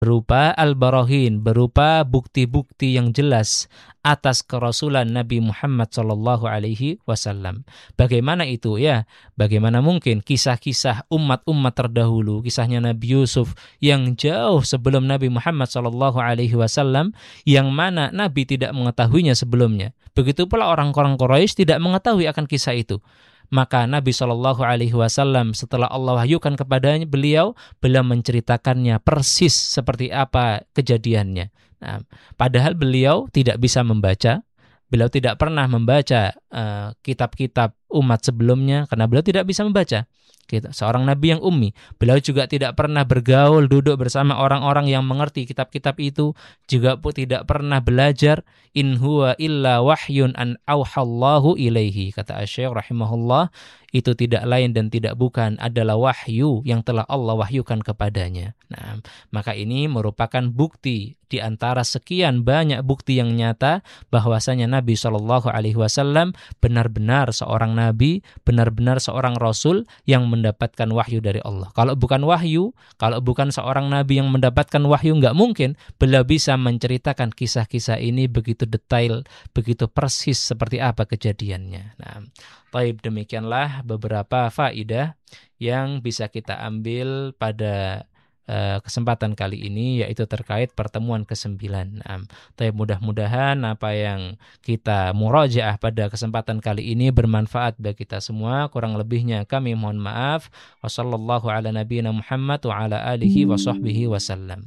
berupa al-barahin, berupa bukti-bukti yang jelas atas kerasulan Nabi Muhammad sallallahu alaihi wasallam. Bagaimana itu ya? Bagaimana mungkin kisah-kisah umat-umat terdahulu, kisahnya Nabi Yusuf yang jauh sebelum Nabi Muhammad sallallahu alaihi wasallam, yang mana Nabi tidak mengetahuinya sebelumnya. Begitu pula orang-orang Quraisy tidak mengetahui akan kisah itu. Maka Nabi Shallallahu Alaihi Wasallam setelah Allah wahyukan kepadanya, beliau menceritakannya persis seperti apa kejadiannya. Nah, padahal beliau tidak bisa membaca, beliau tidak pernah membaca kitab-kitab umat sebelumnya karena beliau tidak bisa membaca. Seorang nabi yang ummi, beliau juga tidak pernah bergaul, duduk bersama orang-orang yang mengerti kitab-kitab itu, juga pun tidak pernah belajar. In huwa illa wahyun an auhallahu ilaihi, kata Asy-Syaikh rahimahullah, itu tidak lain dan tidak bukan adalah wahyu yang telah Allah wahyukan kepadanya. Nah, maka ini merupakan bukti di antara sekian banyak bukti yang nyata bahwasanya Nabi Shallallahu Alaihi Wasallam benar-benar seorang nabi, benar-benar seorang rasul yang mendapatkan wahyu dari Allah. Kalau bukan wahyu, kalau bukan seorang nabi yang mendapatkan wahyu, nggak mungkin beliau bisa menceritakan kisah-kisah ini begitu detail, begitu persis seperti apa kejadiannya. Nah, baik, demikianlah beberapa faedah yang bisa kita ambil pada kesempatan kali ini, yaitu terkait pertemuan ke-9. Tapi mudah-mudahan apa yang kita murajaah pada kesempatan kali ini bermanfaat bagi kita semua. Kurang lebihnya kami mohon maaf. Wassallallahu ala nabiyina Muhammad wa ala alihi wa sahbihi wasallam.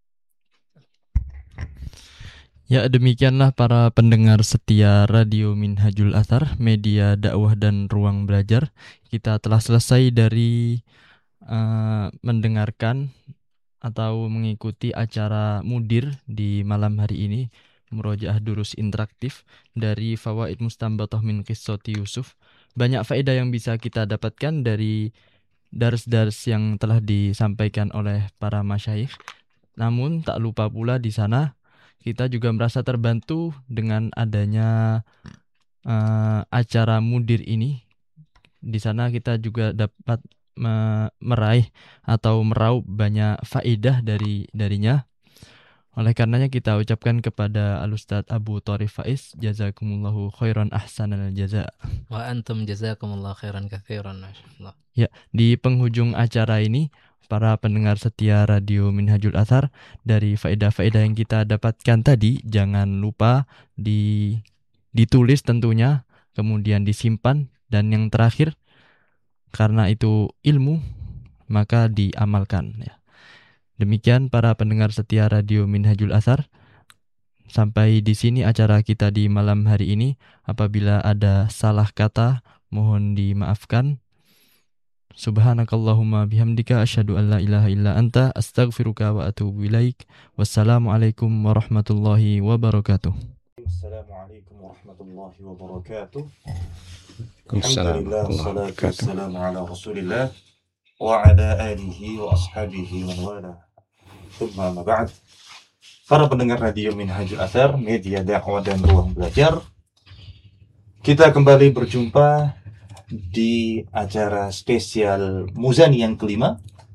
Ya, demikianlah para pendengar setia Radio Minhajul Athar, media dakwah dan ruang belajar. Kita telah selesai dari mendengarkan atau mengikuti acara mudir di malam hari ini, murojaah durus interaktif dari Fawaid Mustanbatah min Qissati Yusuf. Banyak faedah yang bisa kita dapatkan dari dars-dars yang telah disampaikan oleh para masyayikh. Namun tak lupa pula di sana kita juga merasa terbantu dengan adanya acara mudir ini. Di sana kita juga dapat meraih atau meraup banyak faedah darinya. Oleh karenanya kita ucapkan kepada Al-Ustadz Abu Tharif Faiz, jazakumullahu khairan ahsanal jaza. Wa antum jazakumullahu khairan katsiran, masyaallah. Ya, di penghujung acara ini para pendengar setia Radio Minhajul Athar, dari faedah-faedah yang kita dapatkan tadi jangan lupa ditulis tentunya, kemudian disimpan, dan yang terakhir, karena itu ilmu, maka diamalkan. Ya. Demikian para pendengar setia Radio Minhajul Athar. Sampai di sini acara kita di malam hari ini. Apabila ada salah kata, mohon dimaafkan. Subhanakallahumma bihamdika asyhadu an la ilaha illa anta astaghfiruka wa atubu ilaik. Wassalamualaikum warahmatullahi wabarakatuh. Assalamualaikum warahmatullahi wabarakatuh. Alhamdulillah, wassalatu wassalamu ala rasulillah wa ala alihi wa ashabihi wa wala. Thumma ma ba'd. Para pendengar Radio Minhajul Athar, media dakwah dan ruang belajar, kita kembali berjumpa di acara spesial Muzani yang kelima,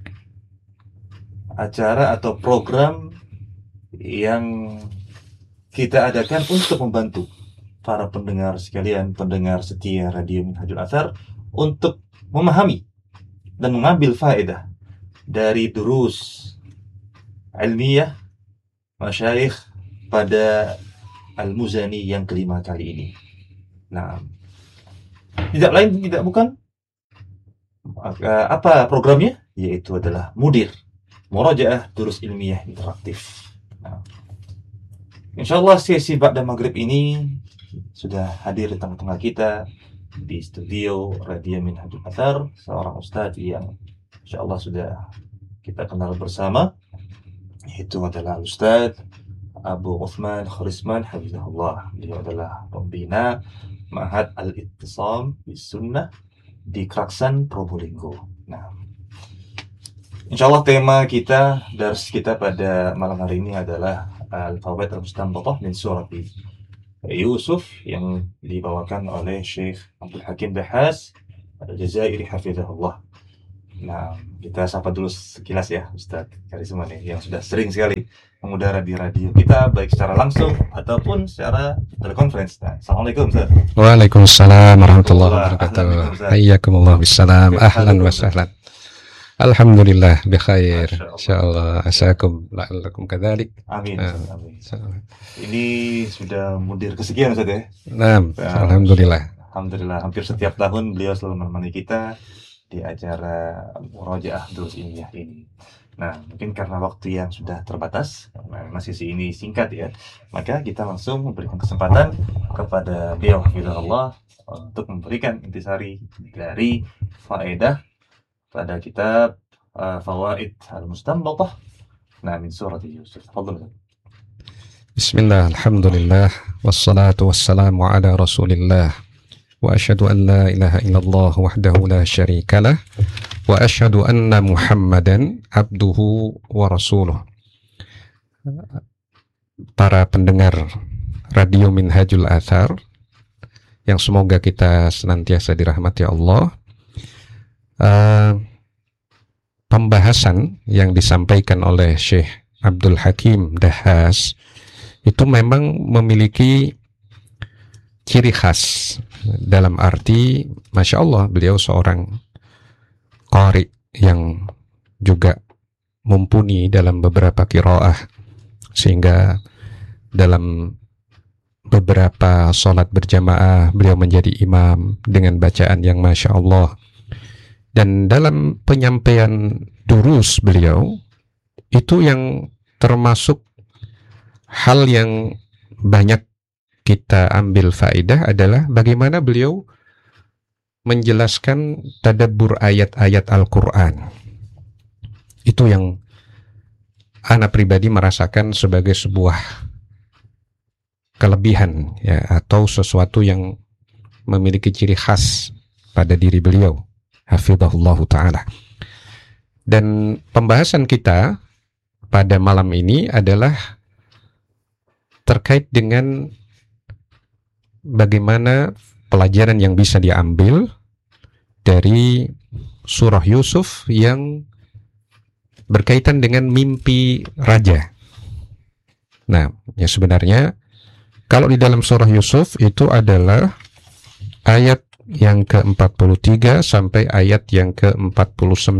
acara atau program yang kita adakan untuk membantu para pendengar sekalian, pendengar setia Radio Minhajul Athar, untuk memahami dan mengambil faedah dari durus ilmiah masyayikh pada Al-Muzani yang kelima kali ini. Nah, tidak lain tidak bukan apa programnya, yaitu adalah mudir, murojaah durus ilmiah interaktif. Nah, insyaallah sesi ba'da maghrib ini sudah hadir di tengah-tengah kita di studio Radio Minhajul Athar seorang ustadz yang insyaallah sudah kita kenal bersama, yaitu adalah Ustadz Abu Uthman Kharisman hafizahullah. Beliau adalah pembina Ma'had Al-Ittisam Bis-Sunnah di Kraksan, Probolinggo. Nah, insyaallah tema kita, dars kita pada malam hari ini adalah Al-Fawaid Al-Mustanbatah min Surati Yusuf yang dibawakan oleh Syekh Abdul Hakim Bahas Al-Jazairi hafizahullah. Nah, kita sapa dulu sekilas ya Ustadz Karisma nih, yang sudah sering sekali mengudara di radio kita, baik secara langsung ataupun secara telekonferensi. Nah, Assalamualaikum Ustadz. Waalaikumsalam warahmatullahi Ahlan wabarakatuh. bikum, Ustaz. Hayyakumullah bisalam. Kaifa Ahlan halukum, wa sahlan. Alhamdulillah bikhair. Masya Allah. Insyaallah asakum la'allakum kadzalik. Amin, Ah, Ustadz, amin. Ini sudah mudir kesekian Ustadz ya. Naam, Ya, alhamdulillah. Alhamdulillah, hampir setiap tahun beliau selalu menemani kita di acara Murojaah Durus Ilmiah ini. Nah, mungkin karena waktu yang sudah terbatas, karena sesi ini singkat ya, maka kita langsung memberikan kesempatan kepada beliau Allah untuk memberikan intisari dari faedah pada kitab Fawaid Al-Mustanbatah, nah min surat Yusuf. Fadhil. Bismillah, alhamdulillah, wassalatu wassalamu ala rasulillah. Wa asyhadu an la ilaha illallah wahdahu la syarika lah. Wa asyhadu anna Muhammadan abduhu wa rasuluh. Para pendengar Radio Minhajul Athar yang semoga kita senantiasa dirahmati Allah. Pembahasan yang disampaikan oleh Syekh Abdul Hakim Dahas itu memang memiliki ciri khas, dalam arti Masya Allah beliau seorang qari yang juga mumpuni dalam beberapa qiraah, sehingga dalam beberapa sholat berjamaah beliau menjadi imam dengan bacaan yang Masya Allah. Dan dalam penyampaian durus beliau itu yang termasuk hal yang banyak kita ambil faedah adalah bagaimana beliau menjelaskan tadabbur ayat-ayat Al-Quran. Itu yang ana pribadi merasakan sebagai sebuah kelebihan ya, atau sesuatu yang memiliki ciri khas pada diri beliau, hafizahullahu ta'ala. Dan pembahasan kita pada malam ini adalah terkait dengan bagaimana pelajaran yang bisa diambil dari surah Yusuf yang berkaitan dengan mimpi raja. Nah, ya sebenarnya kalau di dalam surah Yusuf itu adalah ayat yang ke-43 sampai ayat yang ke-49.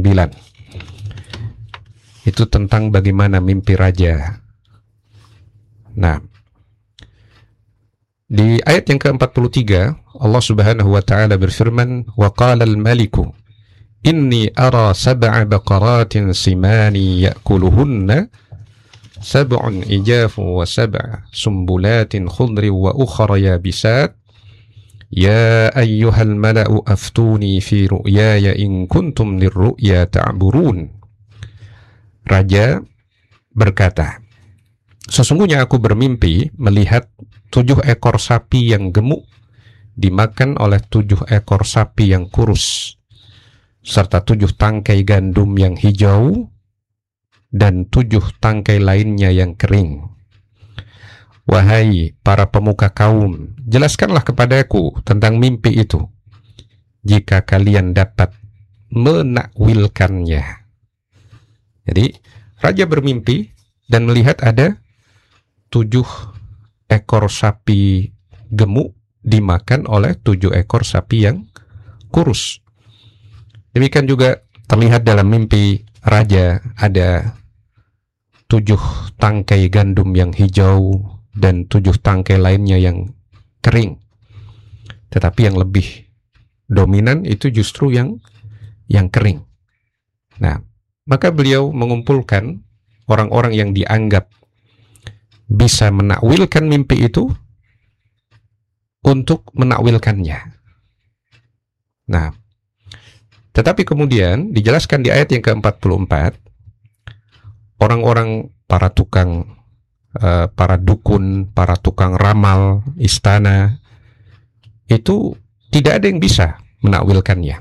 Itu tentang bagaimana mimpi raja. Nah, di ayat yang ke-43 Allah Subhanahu wa taala berfirman, wa qala al-maliku inni ara sab'a baqaratin simani ya'kuluhunna sab'un ijafu wa sab'a sumbulatin khudri wa ukhra yabisat ya ayyuhal mala'u aftuni fi ru'yaya in kuntum lirru'ya ta'burun. Raja berkata, sesungguhnya aku bermimpi melihat 7 ekor sapi yang gemuk dimakan oleh 7 ekor sapi yang kurus, serta 7 tangkai gandum yang hijau dan 7 tangkai lainnya yang kering. Wahai para pemuka kaum, jelaskanlah kepadaku tentang mimpi itu, jika kalian dapat menakwilkannya. Jadi, raja bermimpi dan melihat ada 7 ekor sapi gemuk dimakan oleh 7 ekor sapi yang kurus. Demikian juga terlihat dalam mimpi raja ada 7 tangkai gandum yang hijau dan 7 tangkai lainnya yang kering. Tetapi yang lebih dominan itu justru yang kering. Nah, maka beliau mengumpulkan orang-orang yang dianggap bisa menakwilkan mimpi itu untuk menakwilkannya. Nah, tetapi kemudian dijelaskan di ayat yang ke-44, orang-orang para tukang, para dukun, para tukang ramal istana itu tidak ada yang bisa menakwilkannya.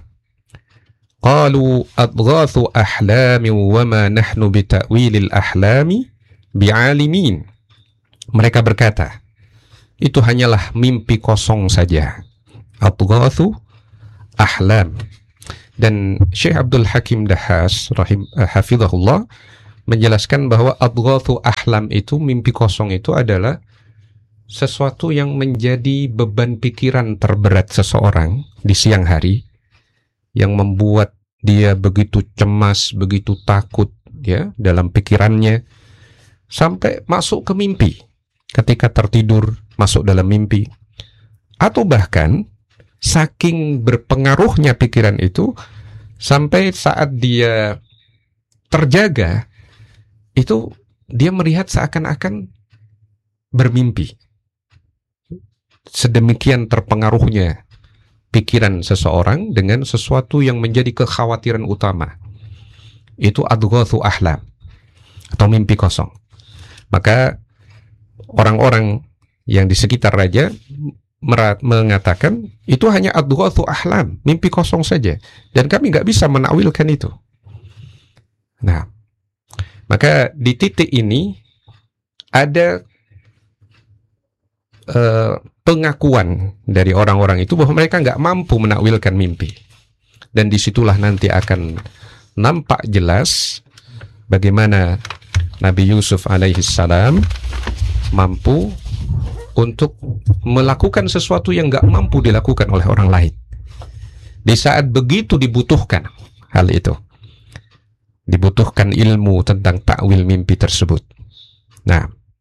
Qalu adghathu ahlami wa ma nahnu bita'wilil ahlami bi'alimin. Mereka berkata, itu hanyalah mimpi kosong saja. Adghathu ahlam. Dan Syekh Abdul Hakim Dahas hafizahullah menjelaskan bahwa adghathu ahlam itu, mimpi kosong itu adalah sesuatu yang menjadi beban pikiran terberat seseorang di siang hari, yang membuat dia begitu cemas, begitu takut ya dalam pikirannya, sampai masuk ke mimpi. Ketika tertidur masuk dalam mimpi, atau bahkan saking berpengaruhnya pikiran itu sampai saat dia terjaga itu dia melihat seakan-akan bermimpi. Sedemikian terpengaruhnya pikiran seseorang dengan sesuatu yang menjadi kekhawatiran utama. Itu adghathu ahlam atau mimpi kosong. Maka orang-orang yang di sekitar raja mengatakan itu hanya adghathu ahlam, mimpi kosong saja, dan kami nggak bisa menakwilkan itu. Nah, maka di titik ini ada pengakuan dari orang-orang itu bahwa mereka nggak mampu menakwilkan mimpi, dan disitulah nanti akan nampak jelas bagaimana Nabi Yusuf alaihissalam mampu untuk melakukan sesuatu yang gak mampu dilakukan oleh orang lain di saat begitu dibutuhkan hal itu, dibutuhkan ilmu tentang takwil mimpi tersebut. Nah,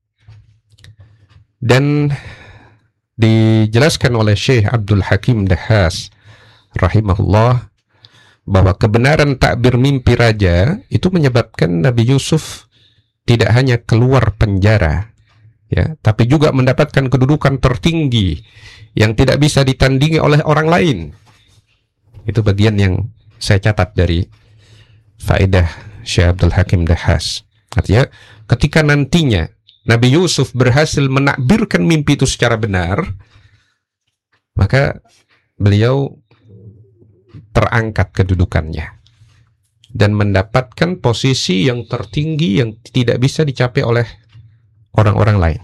dan dijelaskan oleh Syekh Abdul Hakim Dahas rahimahullah bahwa kebenaran takbir mimpi raja itu menyebabkan Nabi Yusuf tidak hanya keluar penjara ya, tapi juga mendapatkan kedudukan tertinggi yang tidak bisa ditandingi oleh orang lain. Itu bagian yang saya catat dari faedah Syekh Abdul Hakim Dahas. Artinya ketika nantinya Nabi Yusuf berhasil menakbirkan mimpi itu secara benar, maka beliau terangkat kedudukannya dan mendapatkan posisi yang tertinggi yang tidak bisa dicapai oleh orang-orang lain.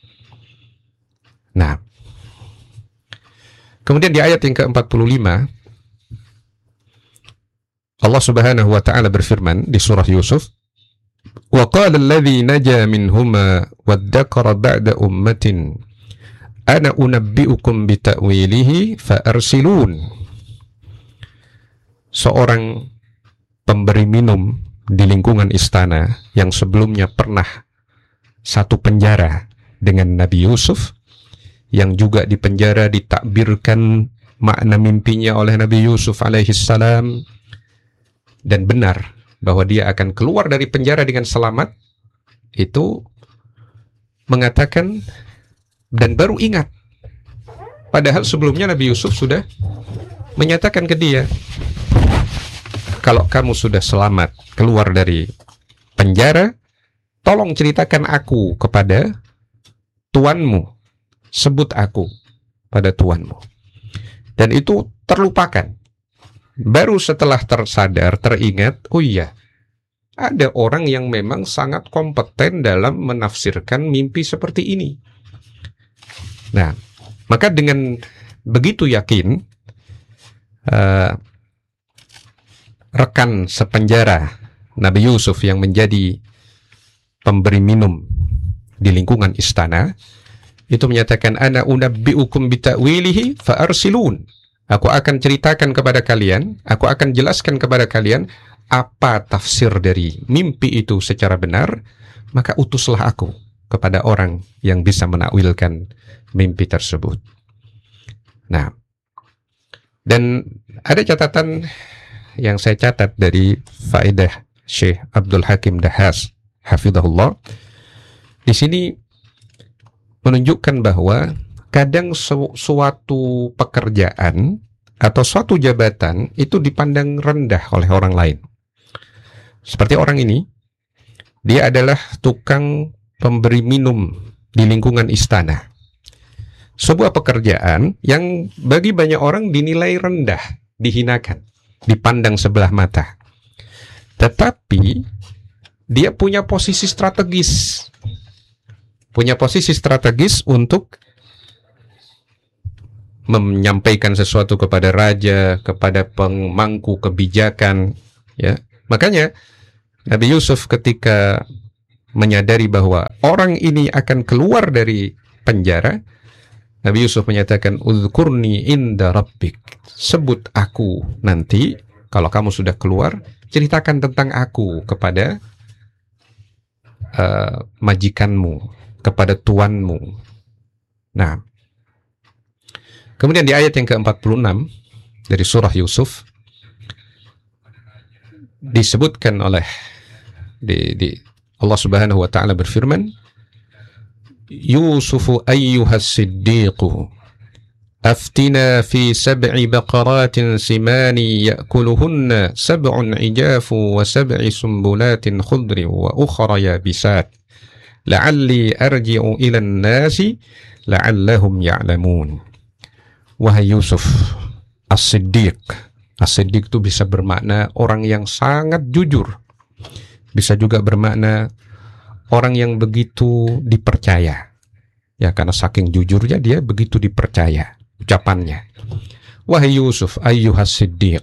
Nah, kemudian di ayat yang ke-45 Allah Subhanahu wa taala berfirman di surah Yusuf, "Wa qala alladhi naja minhuma waddakara ba'da ummatin ana unabbi'ukum bita'wilihi fa arsilun." Seorang pemberi minum di lingkungan istana yang sebelumnya pernah satu penjara dengan Nabi Yusuf, yang juga di penjara ditakbirkan makna mimpinya oleh Nabi Yusuf alaihissalam, dan benar bahwa dia akan keluar dari penjara dengan selamat, itu mengatakan dan baru ingat, padahal sebelumnya Nabi Yusuf sudah menyatakan ke dia, kalau kamu sudah selamat keluar dari penjara, tolong ceritakan aku kepada tuanmu, sebut aku pada tuanmu. Dan itu terlupakan. Baru setelah tersadar, teringat, oh iya, ada orang yang memang sangat kompeten dalam menafsirkan mimpi seperti ini. Nah, maka dengan begitu yakin, rekan sepenjara Nabi Yusuf yang menjadi pemberi minum di lingkungan istana itu menyatakan, ana unabbi'ukum bita'wilihi fa arsilun. Aku akan ceritakan kepada kalian, aku akan jelaskan kepada kalian apa tafsir dari mimpi itu secara benar, maka utuslah aku kepada orang yang bisa menakwilkan mimpi tersebut. Nah, dan ada catatan yang saya catat dari faedah Syekh Abdul Hakim Dahas hafizahullah. Di sini menunjukkan bahwa kadang suatu pekerjaan atau suatu jabatan itu dipandang rendah oleh orang lain. Seperti orang ini, dia adalah tukang pemberi minum di lingkungan istana. Sebuah pekerjaan yang bagi banyak orang dinilai rendah, dihinakan, dipandang sebelah mata. Tetapi dia punya posisi strategis. Punya posisi strategis untuk menyampaikan sesuatu kepada raja, kepada pemangku kebijakan, ya. Makanya Nabi Yusuf ketika menyadari bahwa orang ini akan keluar dari penjara, Nabi Yusuf menyatakan, "Udhkurni inda rabbik." Sebut aku nanti kalau kamu sudah keluar, ceritakan tentang aku kepada majikanmu, kepada tuanmu. Nah, kemudian di ayat yang ke-46 dari surah Yusuf disebutkan oleh Allah Subhanahu wa taala berfirman, "Yusufu ayyuhas siddiqu aftina fi sab'i baqaratin simani ya'kuluhunna sab'un ijafu wa sab'i sumbulatin khudri wa ukhra yabisat la'alli arji'u ila an-nasi la'allahum ya'lamun." Wahai Yusuf, as-siddiq. As-siddiq itu bisa bermakna orang yang sangat jujur. Bisa juga bermakna orang yang begitu dipercaya. Ya, karena saking jujurnya dia begitu dipercaya ucapannya. Wahai Yusuf, ayyuhas siddiq.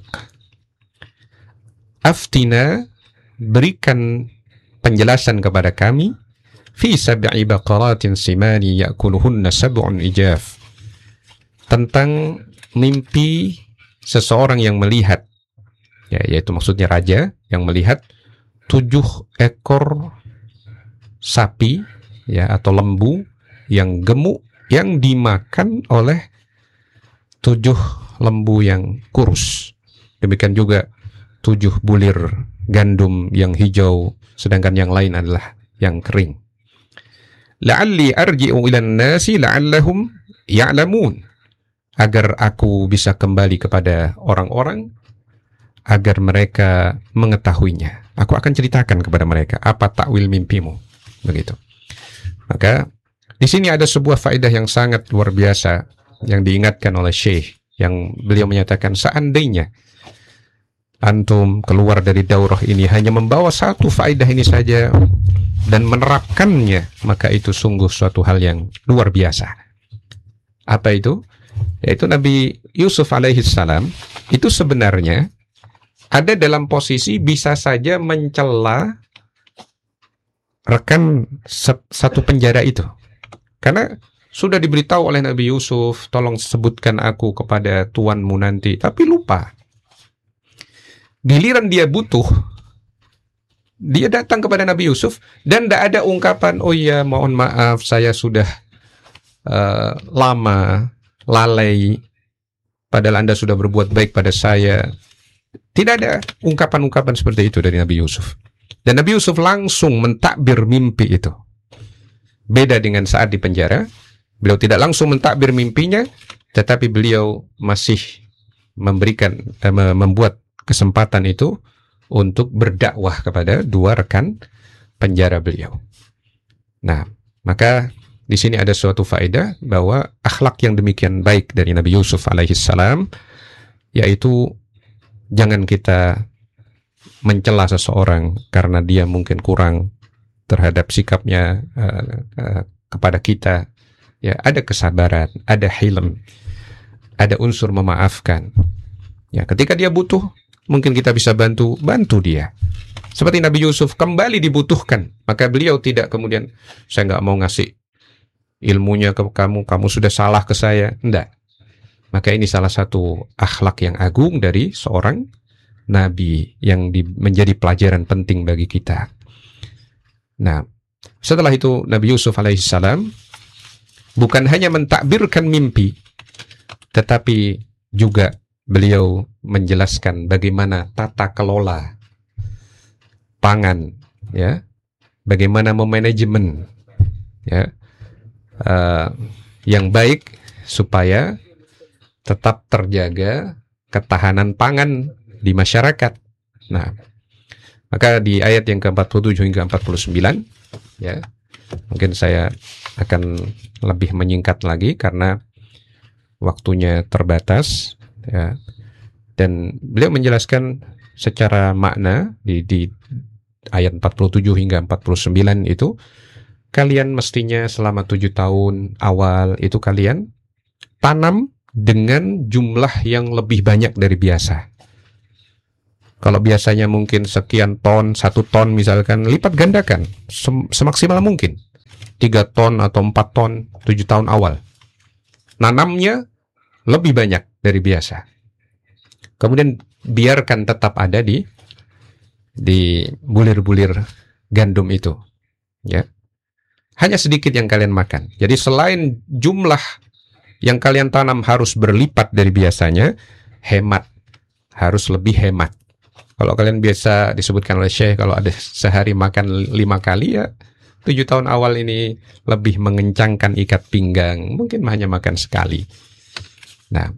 Aftina, berikan penjelasan kepada kami fi sab'i baqaratin simani ya'kuluhunna sab'un ijaf. Tentang mimpi seseorang yang melihat, ya, yaitu maksudnya raja yang melihat 7 ekor sapi, ya, atau lembu yang gemuk yang dimakan oleh 7 lembu yang kurus. Demikian juga 7 bulir gandum yang hijau, sedangkan yang lain adalah yang kering. La'alli arji'u ilan nasi la'allahum ya'lamun. Agar aku bisa kembali kepada orang-orang, agar mereka mengetahuinya. Aku akan ceritakan kepada mereka apa takwil mimpimu. Begitu. Maka di sini ada sebuah faedah yang sangat luar biasa yang diingatkan oleh Syekh, yang beliau menyatakan, seandainya antum keluar dari daurah ini hanya membawa satu faedah ini saja dan menerapkannya, maka itu sungguh suatu hal yang luar biasa. Apa itu? Yaitu Nabi Yusuf alaihissalam itu sebenarnya ada dalam posisi bisa saja mencela rekan satu penjara itu. Karena sudah diberitahu oleh Nabi Yusuf, tolong sebutkan aku kepada tuanmu nanti, tapi lupa. Giliran dia butuh, dia datang kepada Nabi Yusuf dan tidak ada ungkapan, "Oh iya, mohon maaf, saya sudah lama lalai, padahal Anda sudah berbuat baik pada saya." Tidak ada ungkapan-ungkapan seperti itu dari Nabi Yusuf. Dan Nabi Yusuf langsung mentakbir mimpi itu. Beda dengan saat di penjara, beliau tidak langsung mentakbir mimpinya, tetapi beliau masih membuat kesempatan itu untuk berdakwah kepada 2 rekan penjara beliau. Nah, maka di sini ada suatu faedah bahwa akhlak yang demikian baik dari Nabi Yusuf alaihissalam, yaitu jangan kita mencela seseorang karena dia mungkin kurang terhadap sikapnya kepada kita. Ya, ada kesabaran, ada hilm, ada unsur memaafkan. Ya, ketika dia butuh, mungkin kita bisa bantu dia. Seperti Nabi Yusuf kembali dibutuhkan, maka beliau tidak kemudian, saya nggak mau ngasih ilmunya ke kamu sudah salah ke saya. Enggak. Maka ini salah satu akhlak yang agung dari seorang Nabi yang menjadi pelajaran penting bagi kita. Nah, setelah itu Nabi Yusuf alaihissalam bukan hanya mentakbirkan mimpi, tetapi juga beliau menjelaskan bagaimana tata kelola pangan, ya, bagaimana memanajemen, ya, yang baik supaya tetap terjaga ketahanan pangan di masyarakat. Nah, maka di ayat yang ke-47 hingga 49, ya, mungkin saya akan lebih menyingkat lagi karena waktunya terbatas, ya. Dan beliau menjelaskan secara makna di ayat 47 hingga 49 itu, kalian mestinya selama 7 tahun awal itu kalian tanam dengan jumlah yang lebih banyak dari biasa. Kalau biasanya mungkin sekian ton, 1 ton misalkan, lipat gandakan semaksimal mungkin. 3 ton atau 4 ton 7 tahun awal. Nanamnya lebih banyak dari biasa. Kemudian biarkan tetap ada di bulir-bulir gandum itu. Ya. Hanya sedikit yang kalian makan. Jadi selain jumlah yang kalian tanam harus berlipat dari biasanya, hemat. Harus lebih hemat. Kalau kalian biasa disebutkan oleh Syekh, kalau ada sehari makan 5 kali, ya 7 tahun awal ini lebih mengencangkan ikat pinggang. Mungkin hanya makan sekali. Nah,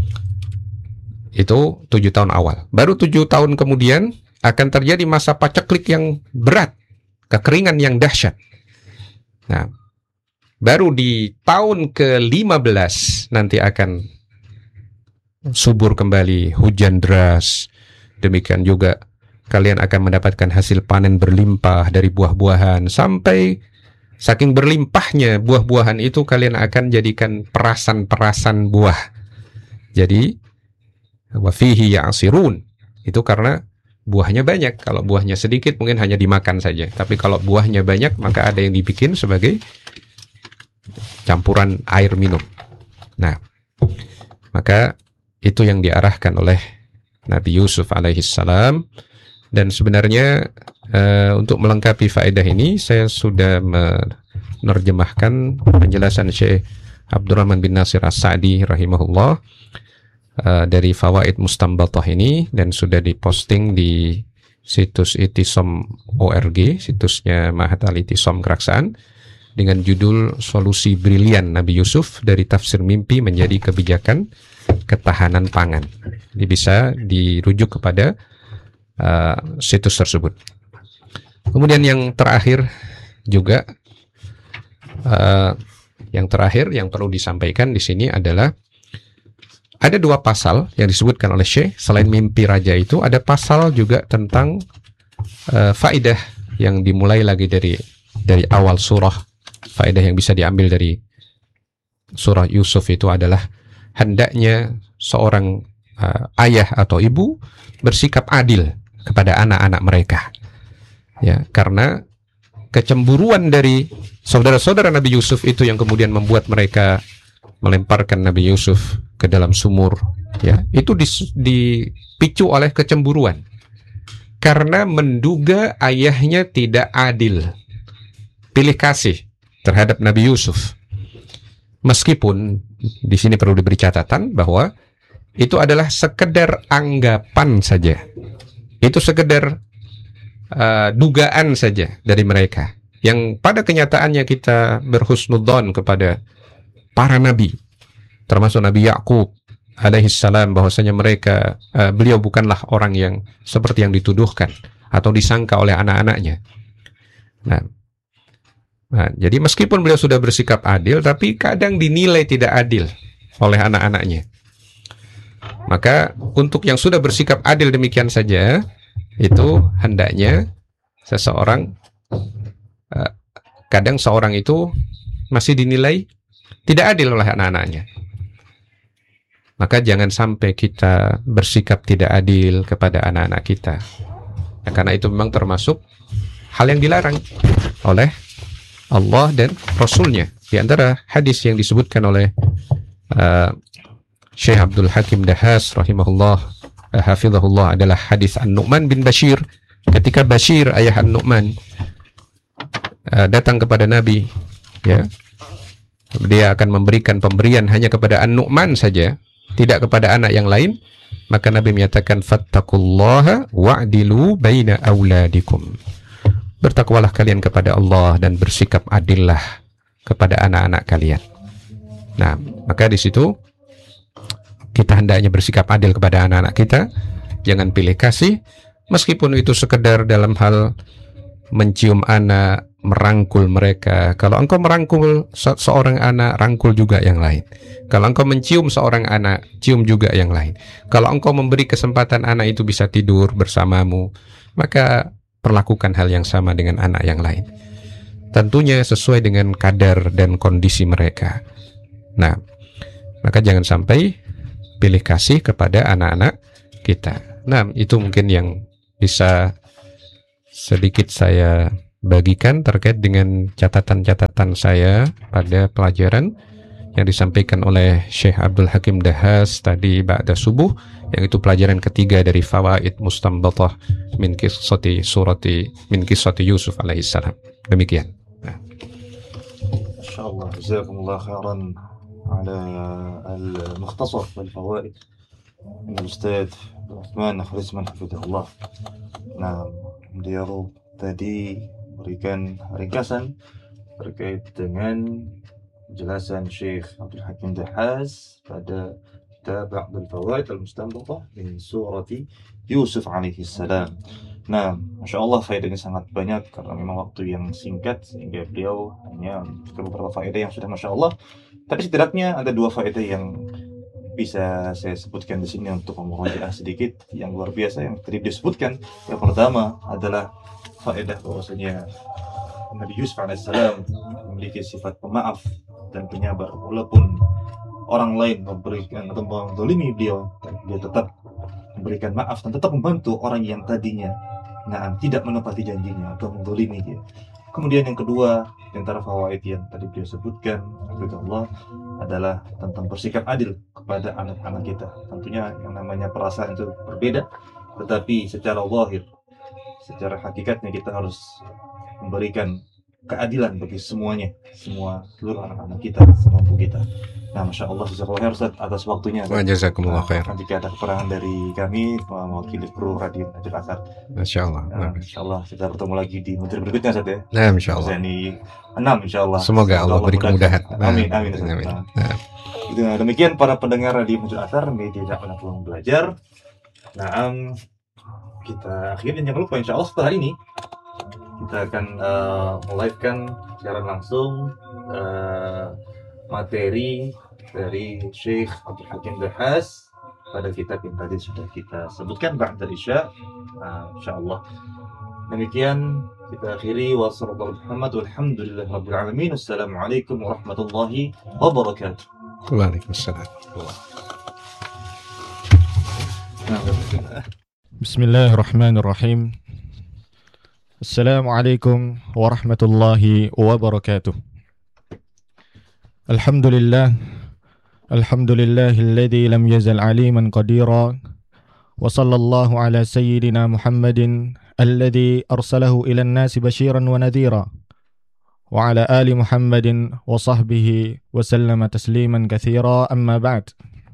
itu 7 tahun awal. Baru 7 tahun kemudian akan terjadi masa paceklik yang berat. Kekeringan yang dahsyat. Nah, baru di tahun ke-15 nanti akan subur kembali, hujan deras. Demikian juga kalian akan mendapatkan hasil panen berlimpah dari buah-buahan. Sampai saking berlimpahnya buah-buahan itu, kalian akan jadikan perasan-perasan buah. Jadi wa fihi ya'sirun. Itu karena buahnya banyak. Kalau buahnya sedikit mungkin hanya dimakan saja. Tapi kalau buahnya banyak, maka ada yang dibikin sebagai campuran air minum. Nah, maka itu yang diarahkan oleh Nabi Yusuf alaihissalam. Dan sebenarnya untuk melengkapi faedah ini, saya sudah menerjemahkan penjelasan Syekh Abdurrahman bin Nasir As-Sa'di rahimahullah dari Fawaid Mustanbatah ini, dan sudah diposting di situs itisom.org, situsnya Ma'had Al-Itisom Keraksaan, dengan judul Solusi Brilian Nabi Yusuf dari Tafsir Mimpi Menjadi Kebijakan Ketahanan Pangan. Jadi bisa dirujuk kepada situs tersebut. Kemudian yang terakhir juga, yang perlu disampaikan di sini adalah ada 2 pasal yang disebutkan oleh Syekh. Selain mimpi raja itu, ada pasal juga tentang faedah yang dimulai lagi dari awal surah. Faedah yang bisa diambil dari surah Yusuf itu adalah hendaknya seorang ayah atau ibu bersikap adil kepada anak-anak mereka. Ya, karena kecemburuan dari saudara-saudara Nabi Yusuf itu yang kemudian membuat mereka melemparkan Nabi Yusuf ke dalam sumur. Ya, itu dipicu oleh kecemburuan. Karena menduga ayahnya tidak adil. Pilih kasih terhadap Nabi Yusuf. Meskipun di sini perlu diberi catatan bahwa itu adalah sekedar anggapan saja. Itu sekedar dugaan saja dari mereka. Yang pada kenyataannya kita berhusnudzon kepada para nabi, termasuk Nabi Yakub alaihissalam, bahwasanya mereka beliau bukanlah orang yang seperti yang dituduhkan atau disangka oleh anak-anaknya. Nah, jadi meskipun beliau sudah bersikap adil, tapi kadang dinilai tidak adil oleh anak-anaknya. Maka untuk yang sudah bersikap adil demikian saja, itu hendaknya seseorang, kadang seorang itu masih dinilai tidak adil oleh anak-anaknya. Maka jangan sampai kita bersikap tidak adil kepada anak-anak kita. Ya, karena itu memang termasuk hal yang dilarang oleh Allah dan Rasulnya. Di antara hadis yang disebutkan oleh Syekh Abdul Hakim Dahas rahimahullah, hafizahullah, adalah hadis An-Nu'man bin Bashir. Ketika Bashir, ayah An-Nu'man, datang kepada Nabi, ya, dia akan memberikan pemberian hanya kepada An-Nu'man saja, tidak kepada anak yang lain. Maka Nabi menyatakan, fattaqullaha wa'dilu baina auladikum. Bertakwalah kalian kepada Allah dan bersikap adillah kepada anak-anak kalian. Nah, maka di situ kita hendaknya bersikap adil kepada anak-anak kita. Jangan pilih kasih, meskipun itu sekedar dalam hal mencium anak, merangkul mereka. Kalau engkau merangkul seorang anak, rangkul juga yang lain. Kalau engkau mencium seorang anak, cium juga yang lain. Kalau engkau memberi kesempatan anak itu bisa tidur bersamamu, maka perlakukan hal yang sama dengan anak yang lain. Tentunya sesuai dengan kadar dan kondisi mereka. Nah, Maka jangan sampai pilih kasih kepada anak-anak kita. Nah, itu mungkin yang bisa sedikit saya bagikan terkait dengan catatan-catatan saya pada pelajaran yang disampaikan oleh Syekh Abdul Hakim Dahas tadi ba'da subuh, yang itu pelajaran ketiga dari Fawaid Mustanbatah min qissati Yusuf alaihissalam. Demikian. Insyaallah, jazakumullah khairan ala al-mukhtasar wal fawaid min al-Ustaz Uthman Kharisman hafizahullah. Nah, beliau tadi berikan ringkasan terkait dengan penjelasan Syekh Abdul Hakim Dahas pada kitab Ba'dul Fawaid al-Mustanbatah min surati Yusuf alaihi salam. Nah, Masya Allah faedahnya sangat banyak karena memang waktu yang singkat sehingga beliau hanya beberapa faedah yang sudah Masya Allah. Tapi setidaknya ada 2 faedah yang bisa saya sebutkan di sini untuk memurojaah sedikit yang luar biasa yang tadi disebutkan. Yang pertama adalah faedah bahwasanya Nabi Yusuf alaihissalam memiliki sifat pemaaf dan penyabar walaupun orang lain memberikan atau mendolimi beliau, dia tetap memberikan maaf dan tetap membantu orang yang tadinya tidak menepati janjinya atau mendolimi dia. Kemudian yang kedua, di antara fawaid yang tadi beliau sebutkan, Allah, adalah tentang bersikap adil kepada anak-anak kita. Tentunya yang namanya perasaan itu berbeda, tetapi secara zahir, secara hakikatnya kita harus memberikan keadilan bagi semuanya, seluruh anak-anak kita, semampu kita. Nah, Masya Allah, jazakallahu khair Ustaz atas waktunya. Jazakumullah khair. Jika ada kekurangan dari kami mewakili kru Radio Najul Azhar. Insya Allah. Insya Allah kita bertemu lagi di menteri berikutnya Ustaz ya. Nah, Insya Allah. Ini 6 Insya Allah. Semoga Allah beri kemudahan. Amin. Nah. Demikian para pendengar Radio Najul Azhar, media dakwah peluang belajar. Nah, kita akhirnya jangan lupa Insya Allah setelah ini kita akan melive-kan secara langsung materi dari Syekh Abdul Hakim Dahas pada kitab yang tadi sudah kita sebutkan ba'da isya. Insyaallah. Demikian kita akhiri wa sallallahu Muhammad walhamdulillahi rabbil alamin. Assalamualaikum warahmatullahi wabarakatuh. Waalaikumsalam. Bismillahirrahmanirrahim. Assalamualaikum warahmatullahi wabarakatuh. Alhamdulillahilladzi lam yazal aliman qadira wa sallallahu ala sayyidina Muhammadin alladzi arsalahu ila an-nasi basyiran wa nadhira wa ala ali Muhammadin wa sahbihi wa sallama tasliman katsira, amma ba'd.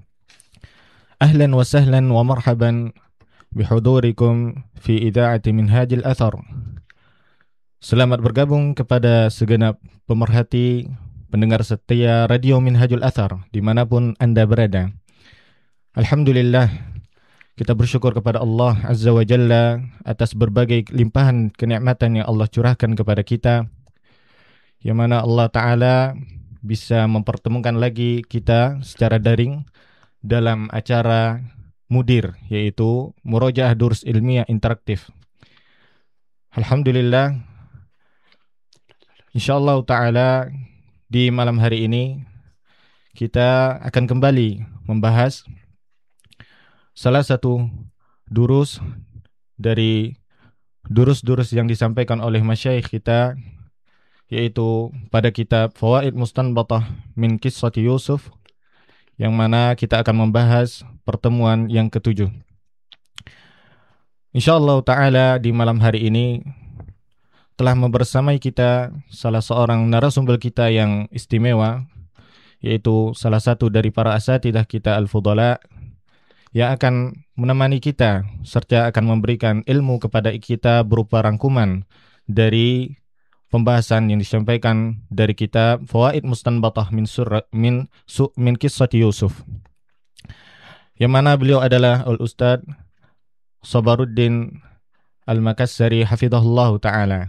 Ahlan wa sahlan wa marhaban bihudurikum fi ida'ati Minhajul Athar. Selamat bergabung kepada segenap pemerhati pendengar setia Radio Minhajul Athar dimanapun Anda berada. Alhamdulillah, kita bersyukur kepada Allah Azza wa Jalla atas berbagai limpahan kenikmatan yang Allah curahkan kepada kita, yang mana Allah Ta'ala bisa mempertemukan lagi kita secara daring dalam acara Mudir, yaitu Murojaah Durus Ilmiah Interaktif. Alhamdulillah, insyaallah Ta'ala di malam hari ini kita akan kembali membahas salah satu durus dari durus-durus yang disampaikan oleh masyayikh kita, yaitu pada kitab Fawaid Mustanbatah min Qissati Yusuf, yang mana kita akan membahas pertemuan yang ke-7. Insyaallah Ta'ala di malam hari ini telah membersamai kita salah seorang narasumber kita yang istimewa, yaitu salah satu dari para asatidzah kita al-fudala, yang akan menemani kita serta akan memberikan ilmu kepada kita berupa rangkuman dari pembahasan yang disampaikan dari kitab Fawaid Mustanbatah min Qissati Yusuf, yang mana beliau adalah Al-Ustadz Sabaruddin Al-Makassari hafizahullah ta'ala.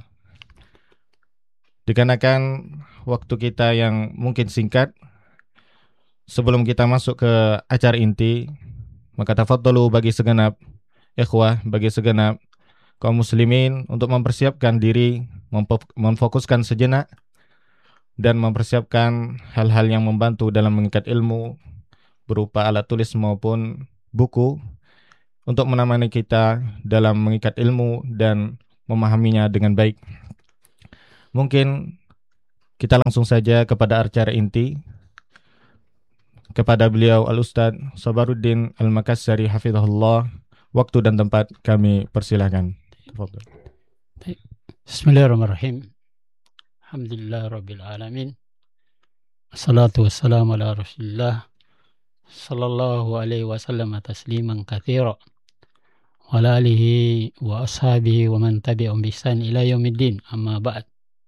Dikarenakan waktu kita yang mungkin singkat, sebelum kita masuk ke acara inti, maka tafadhalu bagi segenap ikhwah, bagi segenap kaum muslimin untuk mempersiapkan diri, memfokuskan sejenak dan mempersiapkan hal-hal yang membantu dalam mengikat ilmu, berupa alat tulis maupun buku untuk menemani kita dalam mengikat ilmu dan memahaminya dengan baik. Mungkin kita langsung saja kepada acara inti, kepada beliau Al-Ustadz Sabaruddin Al-Makassari hafizahullah. Waktu dan tempat kami persilahkan. Tafadhol. Bismillahirrahmanirrahim. Alhamdulillah Rabbil Alamin. Assalatu wassalamu ala Rasulillah sallallahu alaihi wasallam tasliman katsira wa ala alihi wa ashabihi wa man tabi'ahum bi ihsan ila yaumiddin. Amma ba'd.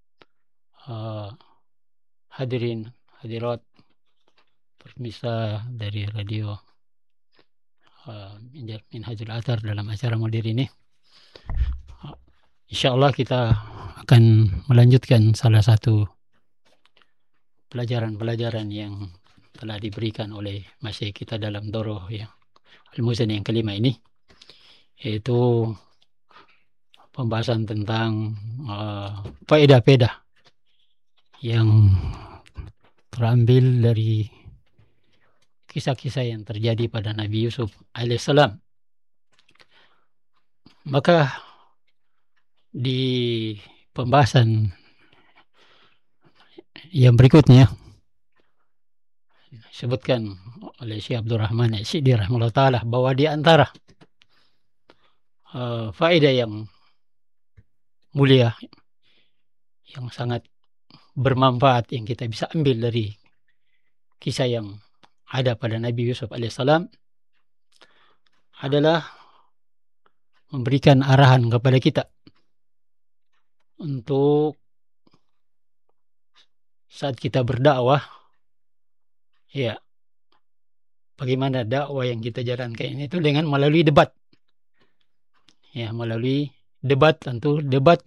Hadirin hadirat pemirsa dari radio Minhajul Athar dalam acara Mudir ini. Insyaallah kita akan melanjutkan salah satu pelajaran-pelajaran yang telah diberikan oleh masyayikh kita dalam Doroh yang Al-Muzan yang kelima ini, yaitu pembahasan tentang faedah-faedah yang terambil dari kisah-kisah yang terjadi pada Nabi Yusuf alaihissalam. Maka di pembahasan yang berikutnya disebutkan oleh Syekh Abdul Rahman As-Sidi rahimahullah ta'ala bahwa di antara faedah yang mulia, yang sangat bermanfaat yang kita bisa ambil dari kisah yang ada pada Nabi Yusuf alaihissalam adalah memberikan arahan kepada kita untuk saat kita berdakwah, ya, bagaimana dakwah yang kita jalankan ini itu dengan melalui debat. Ya, melalui debat, tentu debat